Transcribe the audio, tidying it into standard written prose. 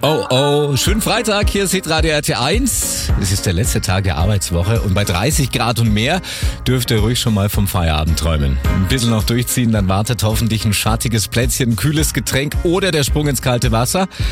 Oh, oh, schönen Freitag, hier ist Hitradio RT1. Es ist der letzte Tag der Arbeitswoche und bei 30 Grad und mehr dürft ihr ruhig schon mal vom Feierabend träumen. Ein bisschen noch durchziehen, dann wartet hoffentlich ein schattiges Plätzchen, ein kühles Getränk oder der Sprung ins kalte Wasser.